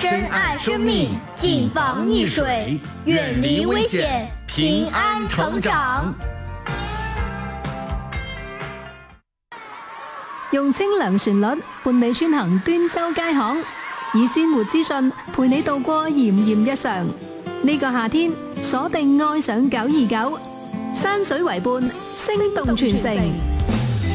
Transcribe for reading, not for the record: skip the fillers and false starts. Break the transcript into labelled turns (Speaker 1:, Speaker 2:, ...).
Speaker 1: 珍爱生命，谨防溺水，远离危险，平安成長。
Speaker 2: 用清涼旋律伴你穿行端州街巷，以鮮活資訊陪你度過炎炎日常。呢個夏天，鎖定愛上929，山水為伴，聲動全城。